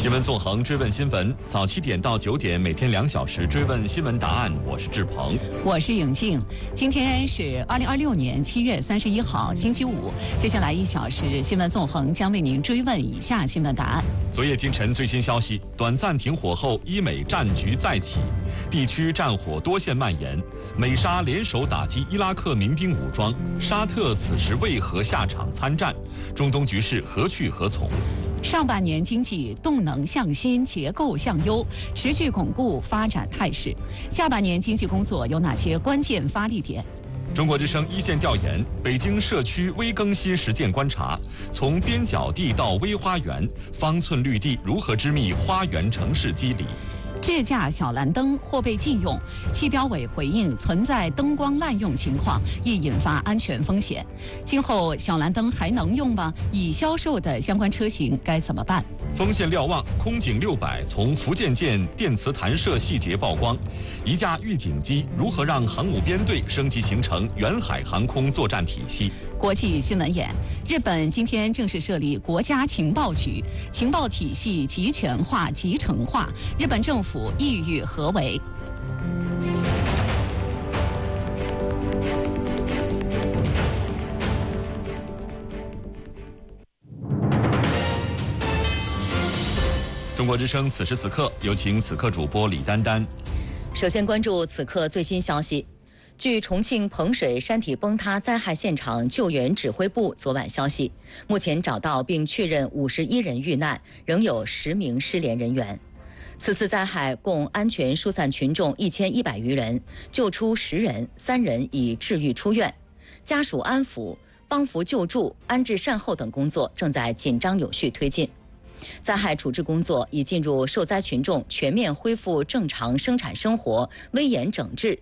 新闻纵横追问新闻，早7点到9点，每天2小时追问新闻答案。我是志鹏， 我是颖静。今天是2026年7月31号，星期五。接下来1小时，新闻纵横将为您追问以下新闻答案。 昨夜今晨最新消息，短暂停火后，伊美战局再起，地区战火多线蔓延。美沙联手打击伊拉克民兵武装，沙特此时为何下场参战？中东局势何去何从？ 上半年经济动能向新，结构向优，持续巩固发展态势。下半年经济工作有哪些关键发力点？ 中国之声一线调研，北京社区微更新实践观察，从边角地到微花园，方寸绿地如何织密花园城市肌理？ 智驾小蓝灯或被禁用，汽标委回应存在灯光滥用情况，易引发安全风险。今后小蓝灯还能用吗？已销售的相关车型该怎么办？ 锋线瞭望，空警600从福建舰电磁弹射细节曝光，一架预警机如何让航母编队升级形成远海航空作战体系？ 国际新闻眼，日本今天正式设立国家情报局，情报体系集权化、集成化，日本政府意欲何为？ 中国之声此时此刻，有请此刻主播李丹丹。 首先关注此刻最新消息。据重庆彭水山体崩塌灾害现场救援指挥部昨晚消息，目前找到并确认51人遇难，仍有10名失联人员。此次灾害共安全疏散群众1100余人，救出10人，3人已治愈出院。家属安抚、帮扶救助、安置善后等工作正在紧张有序推进。灾害处置工作已进入受灾群众全面恢复正常生产生活、危严整治